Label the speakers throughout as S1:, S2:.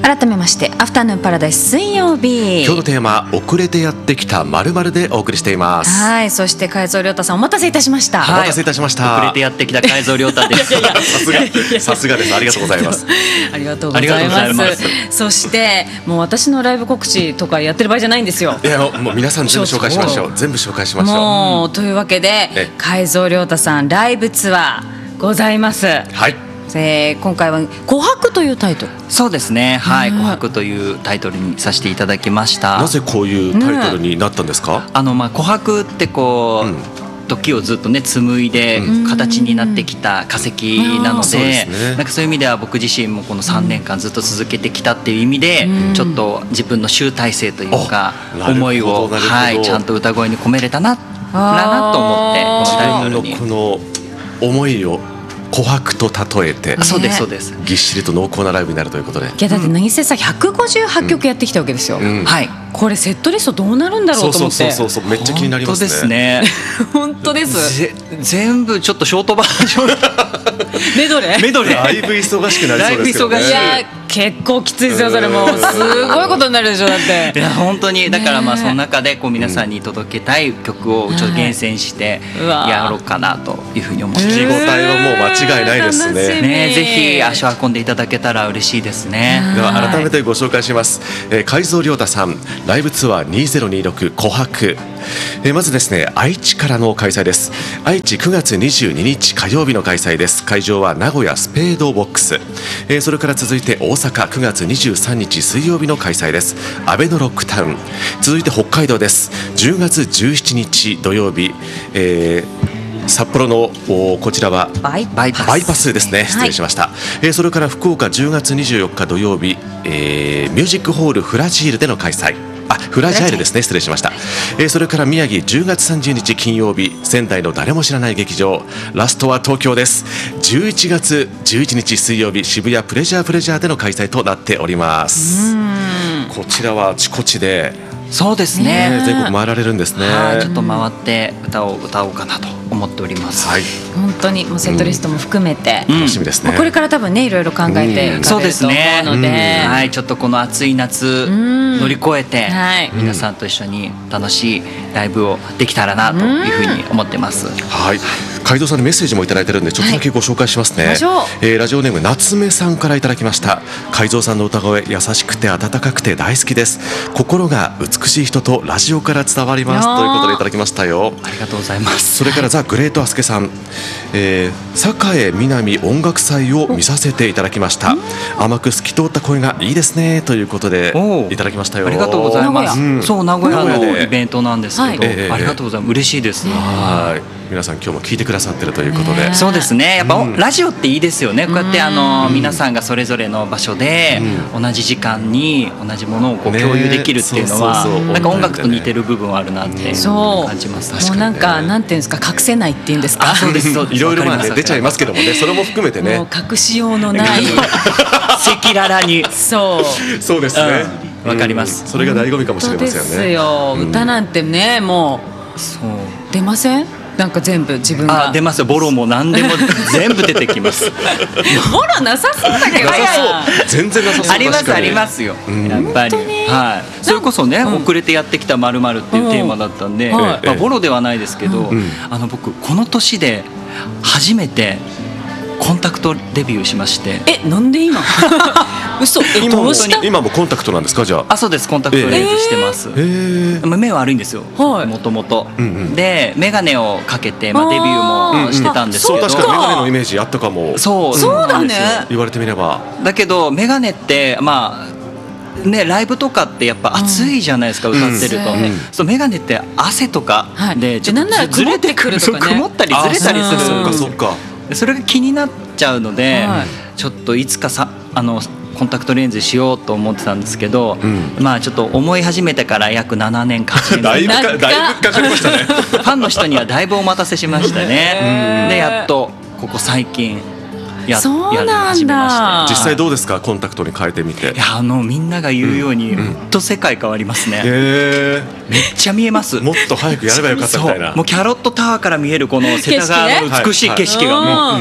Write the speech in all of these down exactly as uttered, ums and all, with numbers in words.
S1: 改めましてアフタヌーンパラダイス水曜日、
S2: 今日のテーマ遅れてやってきた〇〇でお送りしています。
S1: はい、そして海蔵亮太さんお待たせいたしました。
S2: お待たせいたしました。
S3: 遅れてやってきた海蔵亮太です。
S2: さすがさすがです。ありがとうございます。
S1: ありがとうございます。そしてもう私のライブ告知とかやってる場合じゃないんですよ。
S2: いやもう皆さん全部紹介しましょう。全部紹介しましょう。
S1: もうというわけで海蔵亮太さんライブツアーございます。
S2: はい。
S1: えー、今回は「琥珀」というタイトル。
S3: そうですね、はい、琥珀というタイトルにさせていただきました。
S2: なぜこういうタイトルになったんですか？
S3: あのまあ琥珀ってこう、うん、時をずっとね紡いで形になってきた化石なので、ね、なんかそういう意味では僕自身もこのさんねんかんずっと続けてきたっていう意味で、うん、ちょっと自分の集大成というか思いを、はい、ちゃんと歌声に込めれたななと思ってこのタイトルに
S2: 自分のこの思いを琥珀と例えて、
S3: そうですそうです、
S2: ぎっしりと濃厚なライブになるということで。
S1: いやだって渚さんひゃくごじゅうはちきょくやってきたわけですよ、うんうん、はい。これセットリストどうなるんだろうと思って。
S2: そうそうそうそう、めっちゃ気になりますね。
S1: 本当ですね。
S3: 本当です。全部ちょっとショートバージョン
S1: メドレー
S3: メドレー
S2: だいぶ忙しくなりそうですよね。
S1: いや結構きついですよそれも。すごいことになるでしょだって。
S3: いや本当にだからまあその中でこう皆さんに届けたい曲をちょっと厳選してやろうかなというふうに思ってます。
S2: 聞き応えはもう間違いないですね。
S3: ね、ぜひ足を運んでいただけたら嬉しいですね。
S2: では改めてご紹介します。えー、海蔵亮太さんライブツアーにせんにじゅうろく琥珀、えー、まずですね愛知からの開催です。愛知くがつにじゅうににち火曜日の開催です。会場は名古屋スペードボックス、えー、それから続いて大阪くがつにじゅうさんにち水曜日の開催です。アベノロックタウン。続いて北海道です。じゅうがつじゅうしちにち土曜日、えー札幌のこちらは
S1: バイパス、
S2: バイパスですね、失礼しました、はい。えー、それから福岡じゅうがつにじゅうよっか土曜日、えー、ミュージックホールフラジールでの開催。あ、フラジャイルですね、失礼しました。えー、それから宮城じゅうがつさんじゅうにち金曜日、仙台の誰も知らない劇場、ラストは東京です。じゅういちがつじゅういちにち水曜日、渋谷プレジャープレジャーでの開催となっております。こちらはあちこちで
S3: そうですね、
S2: ね、全国回られるんですね。
S3: ちょっと回って歌を歌おうかなと思っております。
S2: はい、
S1: 本当にもうセットリストも含めて、
S2: うん、楽しみですね。
S1: これから多分ねいろいろ考えていかれると思うので、
S3: はい、ちょっとこの暑い夏乗り越えて、はい、皆さんと一緒に楽しいライブをできたらなというふうに思ってます。
S2: はい、海蔵さんにメッセージもいただいてるんでちょっとだけご紹介しますね。はい、えー、ラジオネーム夏目さんからいただきました。海蔵さんの歌声優しくて温かくて大好きです。心が美しい人とラジオから伝わりますということでいただきましたよ。
S3: ありがとうございます。
S2: それからザ・グレート・アスケさん、えー、栄南音楽祭を見させていただきました。甘く透き通った声がいいですねということでいただきましたよ。
S3: ありがとうございます。
S1: うん、
S3: そう名古屋のイベントなんですけど、はい、えー、ありがとうございます。嬉しいです。
S2: はい、皆さん今日も聞いてくださってるということで、
S3: そうですね、やっぱ、うん、ラジオっていいですよね。こうやってあの皆さんがそれぞれの場所で同じ時間に同じものをこう共有できるっていうのはなんか音楽と似てる部分はあるなって感じます。
S1: もうなんかなんていうんですか、隠せないっていうんですか。
S3: そうですそうです。
S2: いろいろまあね出ちゃいますけどもね、それも含めてね、
S1: もう隠しようのない
S3: 赤裸々に
S1: そう
S2: そうですね、
S3: わかります。
S2: それが醍醐味かもしれませんよね。
S1: ですよ、歌なんてねもうそう出ません。なんか全部自分が
S3: あ出ますよ。ボロも何でも全部出てきます
S1: ボロなさそうだけど、
S2: 全然なさそう。
S3: ありますありますよ、うん、やっぱり、はい、それこそね、うん、遅れてやってきた〇〇っていうテーマだったんで、うん、まあ、ボロではないですけど、うん、あの僕この年で初めてコンタクトデビューしまして。
S1: え、なんで今嘘、え、
S2: 今も今もコンタクトなんですか？じゃあ。
S3: あ、そうです、コンタクトレンズしてます。えー、目は悪いんですよ、もともと。で眼鏡をかけて、まあ、デビューもしてたんですけど、
S2: うんうん、そう、確かに眼鏡のイメージあったかも。
S3: そう、
S1: そうだね、
S2: 言われてみれば。
S3: だけど眼鏡ってまあね、ライブとかってやっぱ暑いじゃないですか、うん、歌ってると、うん、そう眼鏡って汗とかでちょっとずれてくるとかね、曇ったりずれたりする。
S2: そうかそうか。
S3: それが気になっちゃうので、はい、ちょっといつかさあのコンタクトレンズしようと思ってたんですけど、うん、まあちょっと思い始めてから約ななねんかはちねん
S2: だいぶかだいぶかかりましたね
S3: ファンの人にはだいぶお待たせしましたねでやっとここ最近や
S1: そうなんだ。
S3: やり始めま
S2: して、実際どうですか、コンタクトに変えてみて。
S3: いや、あのみんなが言うように、うん、ほんと世界変わりますね、へめっちゃ見えます。
S2: もっと早くやればよかったみたいな。
S3: もうキャロットタワーから見えるこの世田谷の美しい景色がもう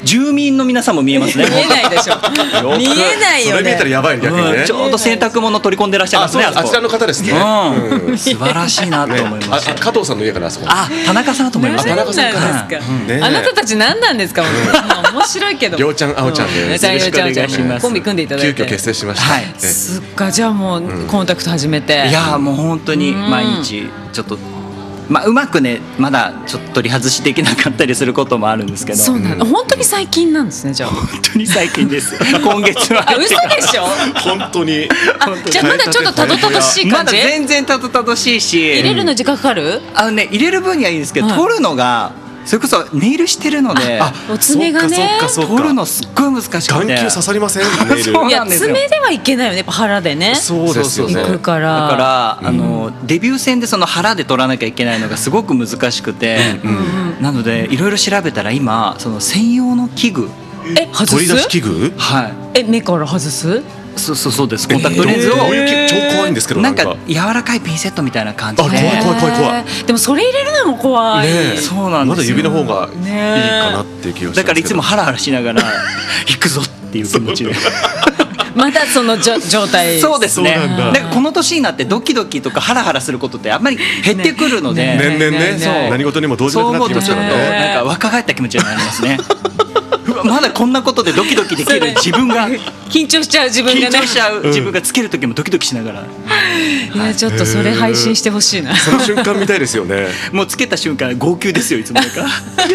S3: 住民の皆さんも見えますね。
S1: 見えないでしょ。見えないよね。
S2: それ見えたらやばい逆にね、
S3: うん、ちょうど洗濯物取り込んでらっしゃいますね。
S2: あ、あちらの方ですね、
S3: うん
S2: うん、
S3: 素晴らしいなと思いました、
S2: ね、あ加藤さんの家かな、あそこ。
S3: あ、田中さんだと思います。
S1: 何なんですか、
S2: うんね、
S1: あなたたち何なんですか。面白いけど。
S2: りょうちゃん、あおちゃんで、
S1: よろしくお願いします。コンビ組んでいただいて。
S2: 急遽結成しました。
S3: はい。
S1: すっか、じゃあもうコンタクト始めて。
S3: いやもう本当に毎日ちょっと。まあ、うまくねまだちょっと取り外しできなかったりすることもあるんですけど。
S1: そうなの、本当に最近なんですね。じゃあ
S3: 本当に最近です今月は
S1: 嘘でしょ。
S2: 本当に。
S1: あ、じゃあまだちょっとたどたどしい感じ。
S3: まだ全然たどたどしいし、
S1: 入れるの時間かかる。
S3: あのね、入れる分にはいいんですけど、はい、取るのがそれこそネイルしてるので、
S1: あ、お爪がね
S3: 取るのすっごい難しくて
S2: 眼球刺さりません。ネイル。
S1: いや、爪ではいけないよね、やっぱ腹でね。
S2: そうですよね。
S1: 行くから
S3: だから、うん、あのデビュー戦でその腹で取らなきゃいけないのがすごく難しくて、うんうん、なのでいろいろ調べたら今その専用の器具、
S1: え、外す？
S2: 取り出し器具？
S3: はい。
S1: え、目から外す？
S3: そうそうそうです。コンタクトレンズを、
S2: えー、超怖いんですけど、
S3: なんか柔らかいピンセットみたいな感じで。
S2: あ、怖い怖い怖い怖い。
S1: でもそれ入れるのも怖い。
S3: ね、そうなんですよ。
S2: まだ指の方がいいかなっていう気がします。
S3: だからいつもハラハラしながら行くぞっていう気持ちで。
S1: まだその状態。
S3: そうですね。
S2: なん
S3: かこの年になってドキドキとかハラハラすることってあんまり減ってくるので、
S2: 年々ね、何事にも動じなくなってきますからね。
S3: なんか若返った気持ちになりますね。まだこんなことでドキドキできる自分が
S1: 緊張しちゃう自分がね、
S3: 緊張しちゃう自分がつける時もドキドキしながら、
S1: いやちょっとそれ配信してほしいな。
S2: その瞬間見たいですよね。
S3: もうつけた瞬間号泣ですよ、いつもなんか。